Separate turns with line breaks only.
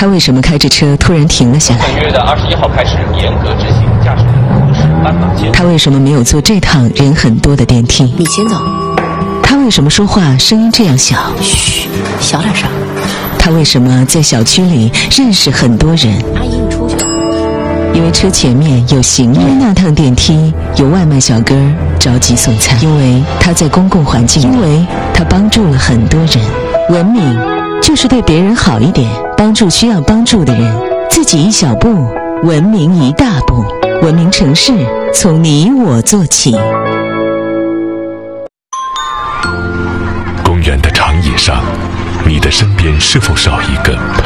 他为什么开着车突然停了下来？
本月的21号开始严格执行驾驶人无视斑马线。
他为什么没有坐这趟人很多的电梯？
你先走。
他为什么说话声音这样小？
嘘，小点声。
他为什么在小区里认识很多人？
阿姨，你出去吧。
因为车前面有行人，因为那趟电梯有外卖小哥着急送餐，因为他在公共环境，因为他帮助了很多人。文明就是对别人好一点，帮助需要帮助的人，自己一小步，文明一大步。文明城市从你我做起。
公园的长椅上，你的身边是否少一个